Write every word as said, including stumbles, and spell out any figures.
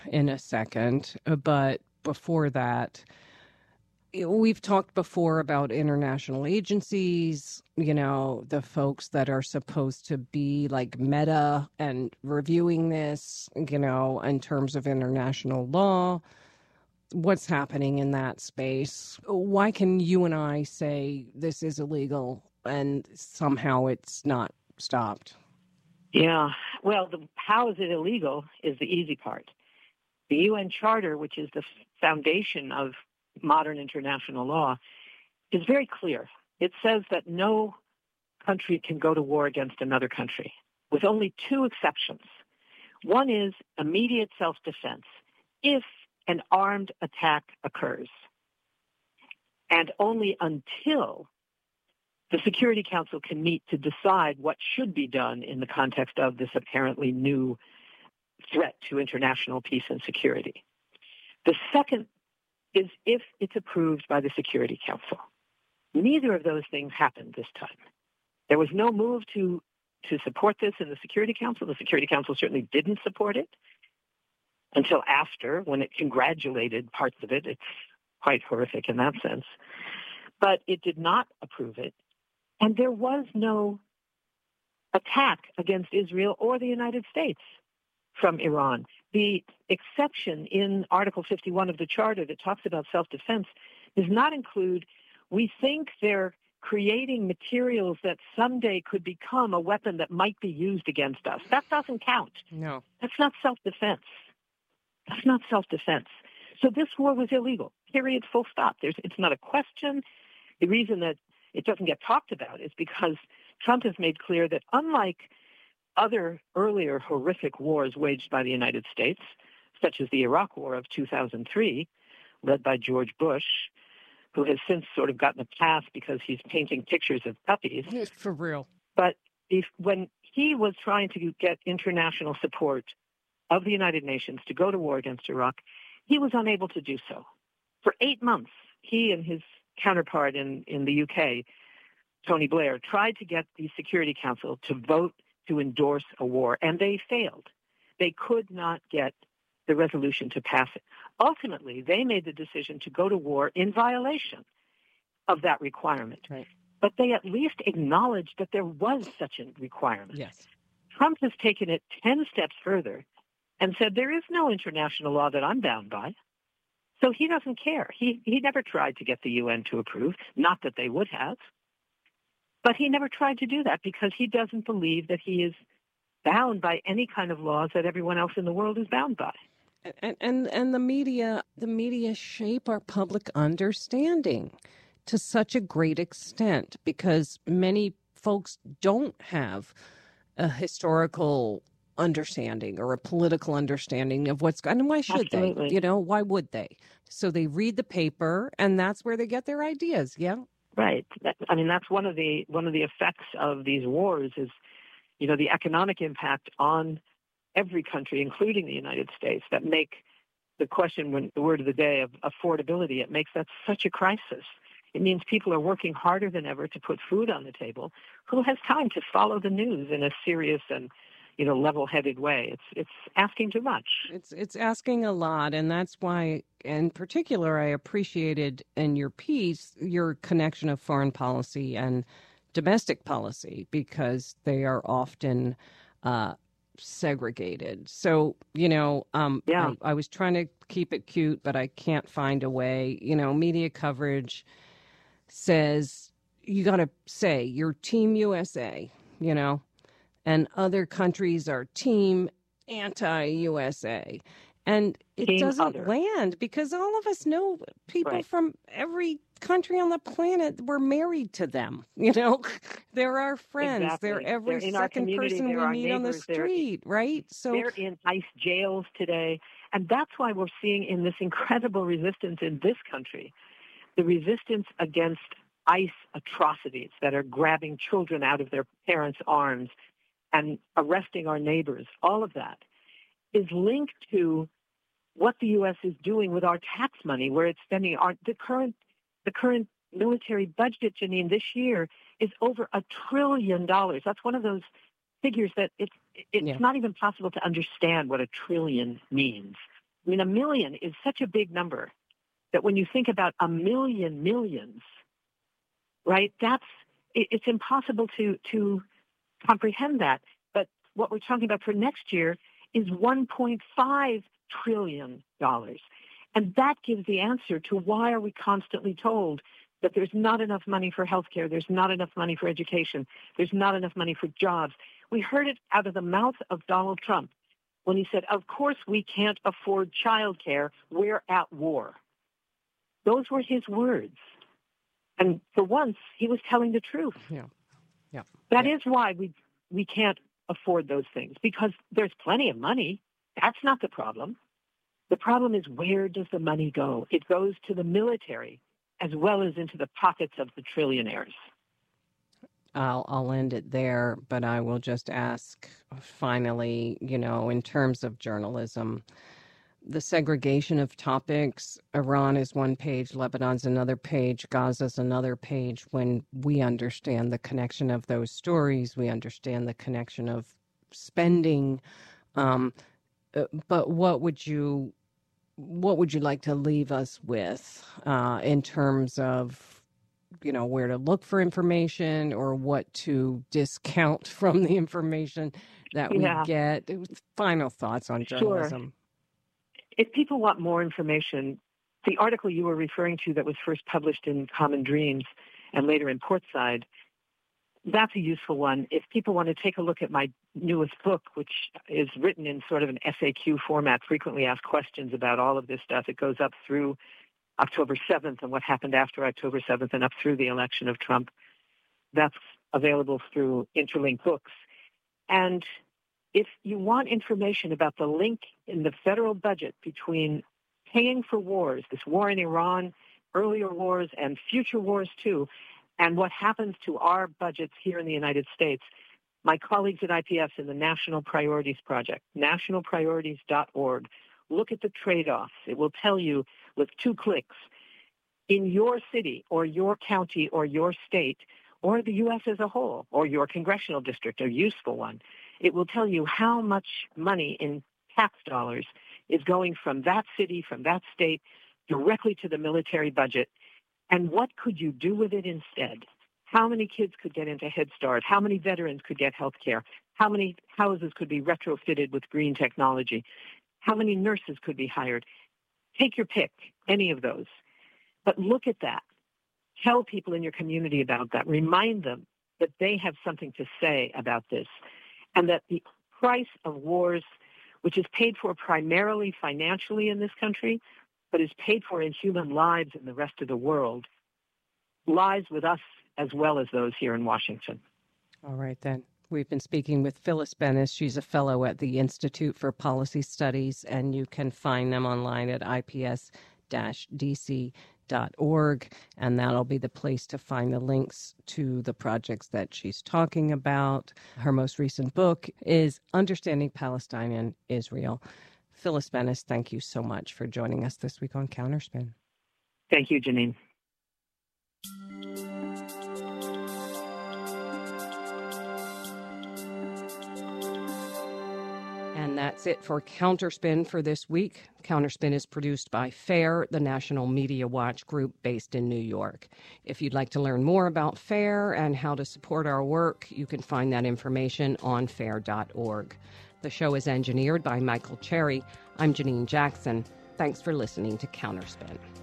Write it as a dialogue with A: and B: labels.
A: in a second. Uh, But before that, we've talked before about international agencies, you know, the folks that are supposed to be like Meta and reviewing this, you know, in terms of international law. What's happening in that space? Why can you and I say this is illegal and somehow it's not stopped?
B: Yeah. Well, the, how is it illegal is the easy part. The U N Charter, which is the foundation of modern international law, is very clear. It says that no country can go to war against another country, with only two exceptions. One is immediate self-defense, if an armed attack occurs, and only until the Security Council can meet to decide what should be done in the context of this apparently new threat to international peace and security. The second is if it's approved by the Security Council. Neither of those things happened this time. There was no move to, to support this in the Security Council. The Security Council certainly didn't support it until after, when it congratulated parts of it. It's quite horrific in that sense. But it did not approve it. And there was no attack against Israel or the United States from Iran. The exception in Article fifty-one of the Charter that talks about self-defense does not include, we think they're creating materials that someday could become a weapon that might be used against us. That doesn't count.
A: No.
B: That's not self-defense. That's not self-defense. So this war was illegal, period, full stop. There's, it's not a question. The reason that it doesn't get talked about is because Trump has made clear that unlike other earlier horrific wars waged by the United States, such as the Iraq War of two thousand three, led by George Bush, who has since sort of gotten a pass because he's painting pictures of puppies.
A: For real.
B: But if, when he was trying to get international support of the United Nations to go to war against Iraq, he was unable to do so. For eight months, he and his counterpart in, in the U K, Tony Blair, tried to get the Security Council to vote to endorse a war, and they failed. They could not get the resolution to pass it. Ultimately, they made the decision to go to war in violation of that requirement.
A: Right.
B: But they at least acknowledged that there was such a requirement.
A: Yes.
B: Trump has taken it ten steps further and said there is no international law that I'm bound by. So he doesn't care. He he never tried to get the U N to approve, not that they would have. But he never tried to do that because he doesn't believe that he is bound by any kind of laws that everyone else in the world is bound by.
A: And and and the media the media shape our public understanding to such a great extent because many folks don't have a historical understanding or a political understanding of what's going on. And why should
B: Absolutely.
A: they? You know, why would they? So they read the paper and that's where they get their ideas. Yeah.
B: Right. That, I mean, that's one of the one of the effects of these wars is, you know, the economic impact on every country, including the United States, that make the question, when the word of the day, of affordability, it makes that such a crisis. It means people are working harder than ever to put food on the table. Who has time to follow the news in a serious and, you know, level-headed way? It's it's asking too much.
A: It's it's asking a lot, and that's why, in particular, I appreciated in your piece your connection of foreign policy and domestic policy because they are often uh, segregated. So, you know, um,
B: Yeah.
A: I, I was trying to keep it cute, but I can't find a way. You know, media coverage says you got to say you're Team U S A, you know, and other countries are Team anti-U S A. And it
B: Team
A: doesn't
B: other.
A: land because all of us know people
B: Right.
A: from every country on the planet. We're married to them. You know, they're our friends.
B: Exactly.
A: They're every
B: They're in our
A: second
B: community.
A: person
B: They're
A: we
B: our
A: meet on the
B: neighbors. They're-
A: street, right? So
B: They're in ICE jails today. And that's why we're seeing in this incredible resistance in this country, the resistance against ICE atrocities that are grabbing children out of their parents' arms and arresting our neighbors. All of that is linked to what the U S is doing with our tax money, where it's spending our, the current the current military budget, Janine, this year is over a trillion dollars. That's one of those figures that it's it's
A: Yeah.
B: not even possible to understand what a trillion means. I mean, a million is such a big number that when you think about a million millions, right, that's, it, it's impossible to, to comprehend that. But what we're talking about for next year is one point five trillion dollars. And that gives the answer to why are we constantly told that there's not enough money for healthcare, there's not enough money for education, there's not enough money for jobs. We heard it out of the mouth of Donald Trump when he said, of course we can't afford childcare, we're at war. Those were his words. And for once, he was telling the truth.
A: Yeah, yeah.
B: That
A: yeah.
B: is why we we can't afford those things, because there's plenty of money. That's not the problem. The problem is, where does the money go? It goes to the military as well as into the pockets of the trillionaires.
A: I'll, I'll end it there, but I will just ask finally, you know, in terms of journalism, the segregation of topics, Iran is one page, Lebanon's another page, Gaza's another page. When we understand the connection of those stories, we understand the connection of spending. Um, but what would you, what would you like to leave us with uh, in terms of, you know, where to look for information or what to discount from the information that we
B: Yeah.
A: get? Final thoughts on journalism.
B: Sure. If people want more information, the article you were referring to that was first published in Common Dreams and later in Portside, that's a useful one. If people want to take a look at my newest book, which is written in sort of an F A Q format, frequently asked questions about all of this stuff, it goes up through October seventh and what happened after October seventh and up through the election of Trump. That's available through Interlink Books. And if you want information about the link in the federal budget between paying for wars, this war in Iran, earlier wars, and future wars too, and what happens to our budgets here in the United States, my colleagues at I P S in the National Priorities Project, national priorities dot org, look at the trade-offs. It will tell you with two clicks, in your city or your county or your state or the U S as a whole or your congressional district, a useful one, it will tell you how much money in tax dollars is going from that city, from that state, directly to the military budget, and what could you do with it instead? How many kids could get into Head Start? How many veterans could get health care? How many houses could be retrofitted with green technology? How many nurses could be hired? Take your pick, any of those. But look at that. Tell people in your community about that. Remind them that they have something to say about this, and that the price of wars, which is paid for primarily financially in this country, but is paid for in human lives in the rest of the world, lies with us as well as those here in Washington.
A: All right, then. We've been speaking with Phyllis Bennis. She's a fellow at the Institute for Policy Studies, and you can find them online at I P S D C dot org, and that'll be the place to find the links to the projects that she's talking about. Her most recent book is Understanding Palestine and Israel. Phyllis Bennis, thank you so much for joining us this week on Counterspin.
B: Thank you, Janine.
A: And that's it for Counterspin for this week. Counterspin is produced by FAIR, the National Media Watch group based in New York. If you'd like to learn more about FAIR and how to support our work, you can find that information on fair dot org. The show is engineered by Michael Cherry. I'm Janine Jackson. Thanks for listening to Counterspin.